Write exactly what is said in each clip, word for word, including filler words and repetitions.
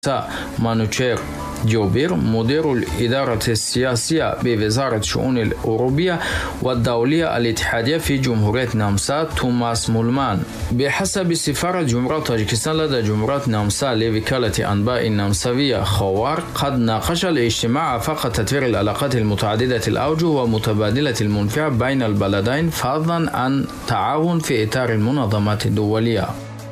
مانوتشير جوبير مدير الإدارة السياسية بوزارة الشؤون الأوروبية والدولية الاتحادية في جمهورية نمسا توماس مولمان. بحسب سفارة جمهورية طاجيكستان لدى جمهورية نمسا لوكالة أنباء النمساوية خوار، قد ناقش الاجتماع آفاق تطوير العلاقات المتعددة الأوجه ومتبادلة المنفعة بين البلدين، فضلا عن تعاون في إطار المنظمات الدولية.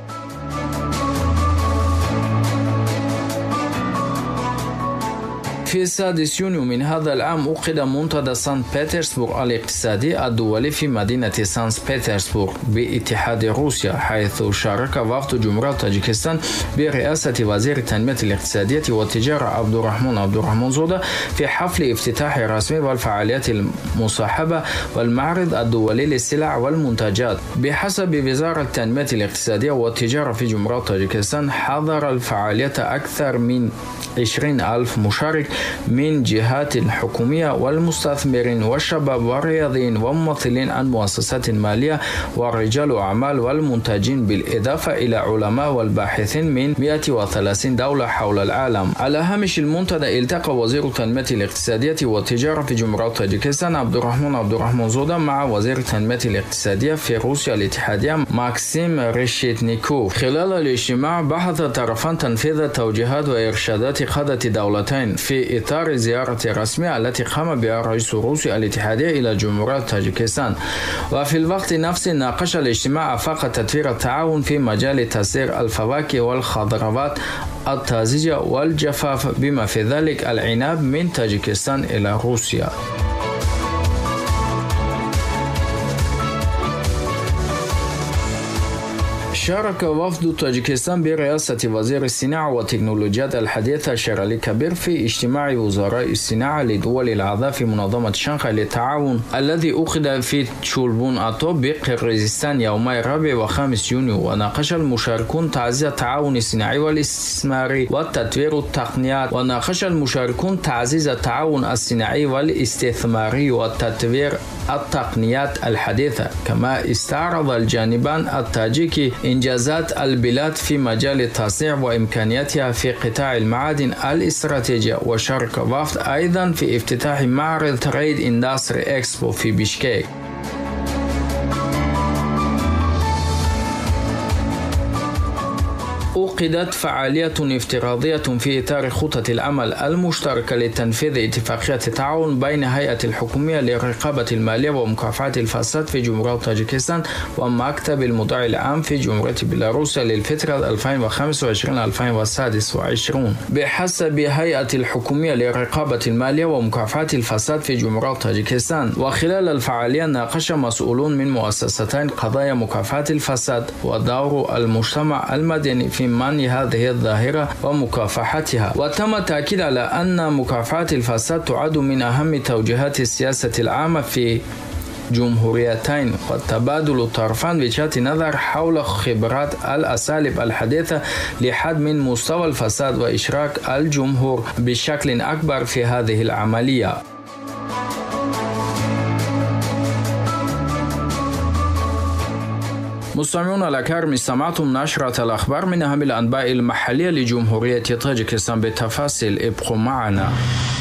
في السادس يونيو من هذا العام عقد منتدى سانت بطرسبرغ الاقتصادي الدولي في مدينة سانت بطرسبرغ باتحاد روسيا، حيث شارك وفد جمهورية طاجيكستان برئاسة وزير التنمية الاقتصادية والتجارة عبد الرحمن عبد الرحمن زوده في حفل افتتاح رسمي والفعاليات المصاحبة والمعرض الدولي للسلع والمنتجات. بحسب وزارة التنمية الاقتصادية والتجارة في جمهورية طاجيكستان، حضر الفعاليات أكثر من عشرين ألف مشارك من جهات حكومية والمستثمرين والشباب والرياضيين وممثلين عن مؤسسات مالية ورجال أعمال والمنتجين، بالإضافة إلى علماء والباحثين من مئة وثلاثين دولة حول العالم. على هامش المنتدى التقى وزير التنمية الاقتصادية والتجارة في جمهورية طاجيكستان عبد الرحمن عبد الرحمن زوده مع وزير التنمية الاقتصادية في روسيا الاتحادية ماكسيم ريشيتنيكوف. خلال الاجتماع بحث الطرفان تنفيذ توجيهات وإرشادات قادة الدولتين في إطار الزيارة الرسمية التي قام بها رئيس روسيا الاتحادية إلى جمهورية طاجيكستان. وفي الوقت نفسه ناقش الاجتماع آفاق تطوير التعاون في مجال تصدير الفواكه والخضروات الطازجة والجفاف، بما في ذلك العناب من طاجيكستان إلى روسيا. شارك وفد طاجيكستان برئاسة وزير الصناعة والتكنولوجيات الحديثة شيرالي كبير في اجتماع وزراء الصناعة لدول الأعضاء في منظمة شنغهاي للتعاون الذي عقد في تشولبون آتو بقرغيزستان يومي الرابع وخامس يونيو. وناقش المشاركون تعزيز التعاون الصناعي والاستثماري وتطوير التقنيات وناقش المشاركون تعزيز التعاون الصناعي والاستثماري وتطوير التقنيات الحديثة. كما استعرض الجانبان التاجيكي إنجازات البلاد في مجال التصنيع وإمكانياتها في قطاع المعادن الاستراتيجية. وشارك وفد أيضا في افتتاح معرض تريد اندستري اكسبو في بشكيك. عقدت فعالية افتراضية في إطار خطة العمل المشتركة لتنفيذ اتفاقية التعاون بين هيئة الحكومية للرقابة المالية ومكافحة الفساد في جمهورية طاجيكستان ومكتب المدعي العام في جمهورية بيلاروسيا للفترة ألفين وخمسة وعشرين إلى ألفين وستة وعشرين. بحسب هيئة الحكومية للرقابة المالية ومكافحة الفساد في جمهورية طاجيكستان، وخلال الفعالية ناقش مسؤولون من مؤسستين قضايا مكافحة الفساد ودور المجتمع المدني في منع هذه الظاهرة ومكافحتها. وتم التأكيد على أن مكافحة الفساد تعد من أهم توجيهات السياسة العامة في جمهوريتين، وتبادل الطرفان وجهات نظر حول خبرات الأساليب الحديثة لحد من مستوى الفساد وإشراك الجمهور بشكل أكبر في هذه العملية. مستمعون الأكارم، استمعتم نشرة الأخبار من أهم الأنباء المحلية لجمهورية طاجيكستان بالتفاصيل. ابقوا معنا.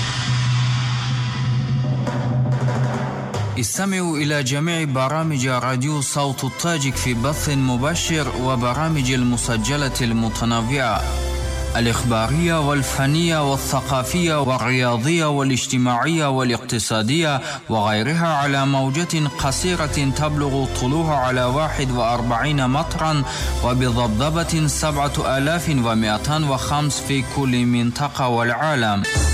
استمعوا إلى جميع برامج راديو صوت الطاجيك في بث مباشر وبرامج المسجلة المتنوعة الإخبارية والفنية والثقافية والرياضية والاجتماعية والاقتصادية وغيرها على موجة قصيرة تبلغ طولها على واحد وأربعين مترا وبضبضبة سبعة آلاف ومئتين وخمسة في كل منطقة والعالم.